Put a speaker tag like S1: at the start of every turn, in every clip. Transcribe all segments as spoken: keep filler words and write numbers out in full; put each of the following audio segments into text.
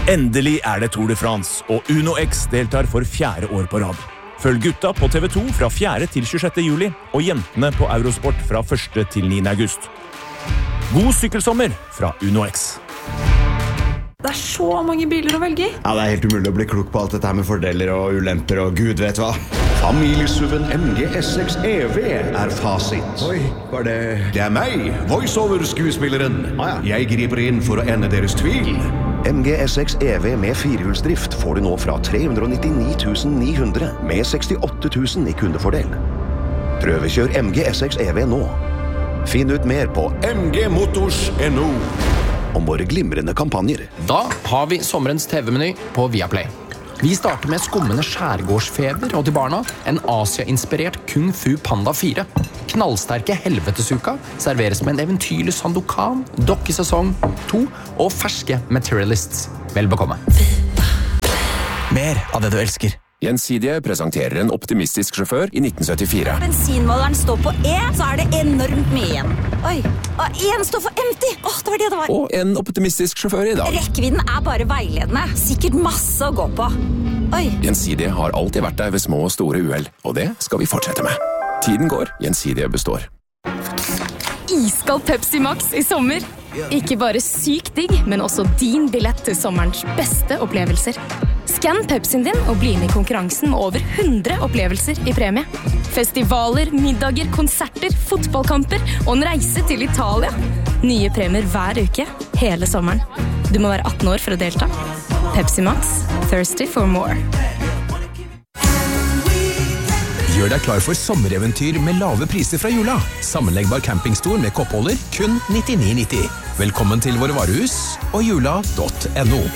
S1: Endelig er det Tour de France, og Uno X deltar for fjerde år på rad. Følg gutta på T V to fra fjerde til tjuesjette juli, og jentene på Eurosport fra første til niende august. God sykkelsommer fra Uno X.
S2: Det er så mange biler å velge i.
S3: Ja, det er helt umulig å bli klok på alt dette her med fordeler og ulemper og gud vet hva.
S4: Familiesuven M G S seks E V er fasit.
S3: Oi, var det...
S4: Det er meg, voiceover-skuespilleren.
S3: Ah, ja.
S4: Jeg griper inn for å ende deres tvil.
S5: M G S seks E V med firehjulsdrift får du nå fra tre hundre og nittini tusen ni hundre med sekstiåtte tusen i kundefordel. Prøvekjør M G S seks E V nå. Finn ut mer på
S4: M G Motors punktum no.
S5: om våre glimrende kampanjer.
S6: Da har vi sommerens T V-meny på Viaplay. Vi starter med skummende skjærgårdsfeber og til barna en Asia-inspirert Kung Fu Panda fire. Knallsterke helvetesuka serveres med en eventyrlig Sandokan, dokkesesong to og ferske Materialists. Vel bekomme.
S7: Mer av det du elsker.
S8: Gjensidige presenterer en optimistisk sjåfør i nitten syttifire.
S9: Bensinmåleren står på E, så er det enormt mye igjen. Oi, og en står for empty. Åh, det var det det var.
S8: Og en optimistisk sjåfør i dag.
S9: Rekkevidden er bare veiledende. Sikkert masse å gå på. Oi.
S8: Gjensidige har alltid vært der ved små og store uheld, og det skal vi fortsette med. Tiden går, Gjensidige består.
S10: Iskald Pepsi Max i sommer. Ikke bare sykt digg, men også din billett til sommerens beste opplevelser. Skann Pepsien din og bli med i konkurransen med over hundre opplevelser i premie. Festivaler, middager, konserter, fotballkamper og en reise til Italia. Nye premier hver uke, hele sommeren. Du må være atten år for å delta. Pepsi Max, thirsty for more.
S7: Gjør deg klar for sommereventyr med lave priser fra jula. Sammenleggbar campingstol med koppholder, kun nittini nitti. Velkommen til våre varehus og jula punktum no.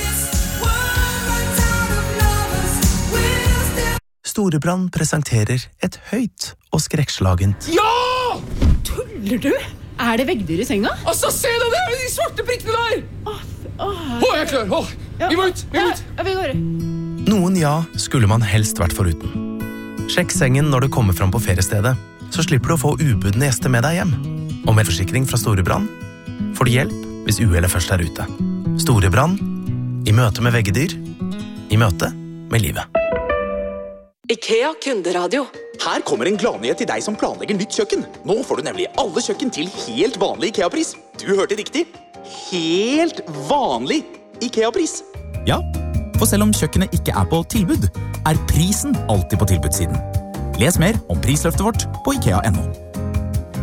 S7: Storebrand presenterer et høyt og skrekkslagent.
S2: Ja! Tuller du? Er det veggdyr i senga?
S6: Altså, se deg der, de svarte prikkene der!
S2: Åh, åh.
S6: Å, jeg er klar. Åh, vi må ut, vi må ut.
S2: Ja, vi går.
S7: Noen ja skulle man helst vært foruten. Sjekk sengen når du kommer fram på feriestedet, så slipper du å få ubudne gjester med deg hjem. Og med forsikring fra Storebrand får du hjelp hvis uhellet først er ute. Storebrand, i møte med veggedyr, i møte med livet.
S11: IKEA kunderadio.
S12: Her kommer en gladnyhet til deg som planlegger nytt kjøkken. Nå får du nemlig alle kjøkken til helt vanlig IKEA-pris. Du hørte riktig. Helt vanlig IKEA-pris.
S13: Ja, for selv om kjøkkenet ikke er på tilbud, er prisen alltid på tilbudssiden. Les mer om prisløftet vårt på IKEA punktum no.